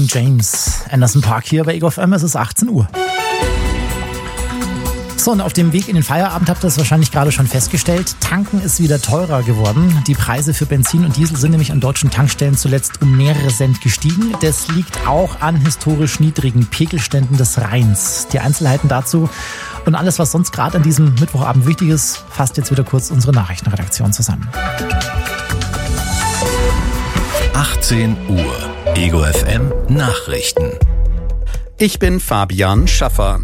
King James. Anderson Paak hier bei Ego FM, es ist 18 Uhr. So, und auf dem Weg in den Feierabend habt ihr es wahrscheinlich gerade schon festgestellt. Tanken ist wieder teurer geworden. Die Preise für Benzin und Diesel sind nämlich an deutschen Tankstellen zuletzt um mehrere Cent gestiegen. Das liegt auch an historisch niedrigen Pegelständen des Rheins. Die Einzelheiten dazu und alles, was sonst gerade an diesem Mittwochabend wichtig ist, fasst jetzt wieder kurz unsere Nachrichtenredaktion zusammen. 18 Uhr. Ego FM Nachrichten. Ich bin Fabian Schaffer.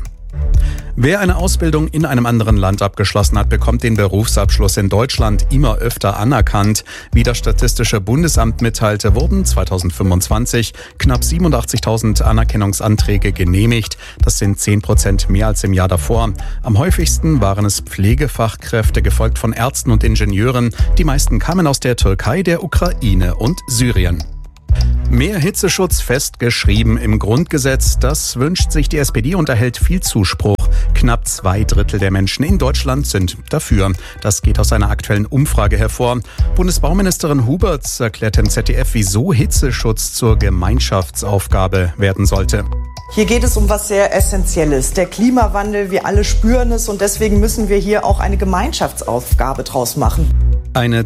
Wer eine Ausbildung in einem anderen Land abgeschlossen hat, bekommt den Berufsabschluss in Deutschland immer öfter anerkannt. Wie das Statistische Bundesamt mitteilte, wurden 2025 knapp 87.000 Anerkennungsanträge genehmigt. Das sind 10% mehr als im Jahr davor. Am häufigsten waren es Pflegefachkräfte, gefolgt von Ärzten und Ingenieuren. Die meisten kamen aus der Türkei, der Ukraine und Syrien. Mehr Hitzeschutz festgeschrieben im Grundgesetz, das wünscht sich die SPD und erhält viel Zuspruch. Knapp 2/3 der Menschen in Deutschland sind dafür. Das geht aus einer aktuellen Umfrage hervor. Bundesbauministerin Huberts erklärt im ZDF, wieso Hitzeschutz zur Gemeinschaftsaufgabe werden sollte. Hier geht es um was sehr Essentielles. Der Klimawandel, wir alle spüren es und deswegen müssen wir hier auch eine Gemeinschaftsaufgabe draus machen. Eine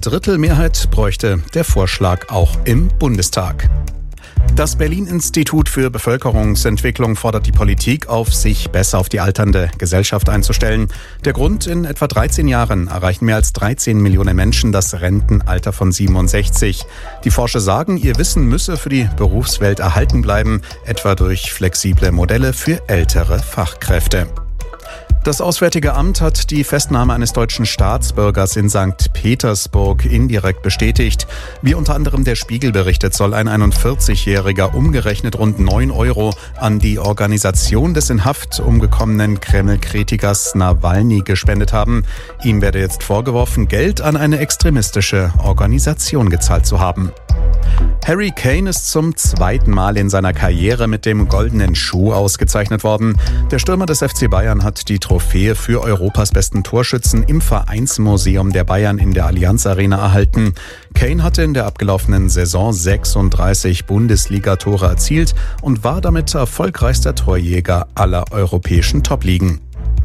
2/3 bräuchte der Vorschlag auch im Bundestag. Das Berlin-Institut für Bevölkerungsentwicklung fordert die Politik auf, sich besser auf die alternde Gesellschaft einzustellen. Der Grund: in etwa 13 Jahren erreichen mehr als 13 Millionen Menschen das Rentenalter von 67. Die Forscher sagen, ihr Wissen müsse für die Berufswelt erhalten bleiben, etwa durch flexible Modelle für ältere Fachkräfte. Das Auswärtige Amt hat die Festnahme eines deutschen Staatsbürgers in St. Petersburg indirekt bestätigt. Wie unter anderem der Spiegel berichtet, soll ein 41-Jähriger umgerechnet rund 9 Euro an die Organisation des in Haft umgekommenen Kreml-Kritikers Nawalny gespendet haben. Ihm werde jetzt vorgeworfen, Geld an eine extremistische Organisation gezahlt zu haben. Harry Kane ist zum zweiten Mal in seiner Karriere mit dem Goldenen Schuh ausgezeichnet worden. Der Stürmer des FC Bayern hat die Trophäe für Europas besten Torschützen im Vereinsmuseum der Bayern in der Allianz Arena erhalten. Kane hatte in der abgelaufenen Saison 36 Bundesliga-Tore erzielt und war damit erfolgreichster Torjäger aller europäischen Top-Ligen.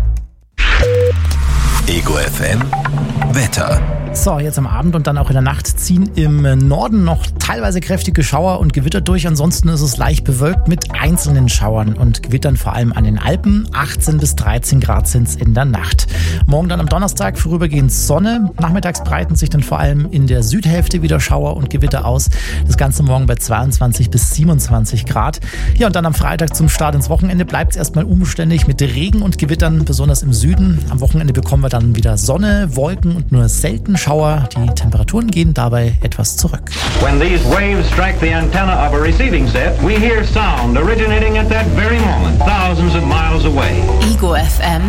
Ego FM Wetter. So, jetzt am Abend und dann auch in der Nacht ziehen im Norden noch teilweise kräftige Schauer und Gewitter durch. Ansonsten ist es leicht bewölkt mit einzelnen Schauern und Gewittern, vor allem an den Alpen. 18 bis 13 Grad sind es in der Nacht. Morgen dann am Donnerstag vorübergehend Sonne. Nachmittags breiten sich dann vor allem in der Südhälfte wieder Schauer und Gewitter aus. Das Ganze morgen bei 22 bis 27 Grad. Ja, und dann am Freitag zum Start ins Wochenende bleibt es erstmal unbeständig mit Regen und Gewittern, besonders im Süden. Am Wochenende bekommen wir dann wieder Sonne, Wolken und nur selten Schauer. Die Temperaturen gehen dabei etwas zurück. When these waves strike the antenna of a receiving set, we hear sound originating at that very moment, thousands of miles away. Ego FM.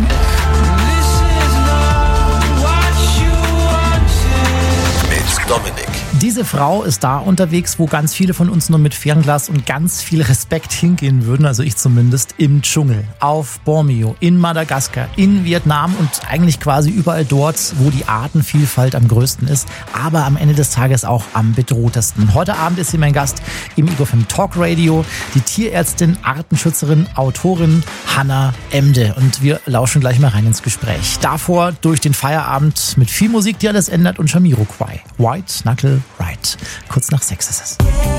Mit Dominik. Diese Frau ist da unterwegs, wo ganz viele von uns nur mit Fernglas und ganz viel Respekt hingehen würden, also ich zumindest, im Dschungel, auf Borneo, in Madagaskar, in Vietnam und eigentlich quasi überall dort, wo die Artenvielfalt am größten ist, aber am Ende des Tages auch am bedrohtesten. Heute Abend ist sie mein Gast im Ego FM Talk Radio, die Tierärztin, Artenschützerin, Autorin Hannah Emde, und wir lauschen gleich mal rein ins Gespräch. Davor durch den Feierabend mit viel Musik, die alles ändert, und Jamiroquai, White Knuckle Right. Kurz nach 6 ist es.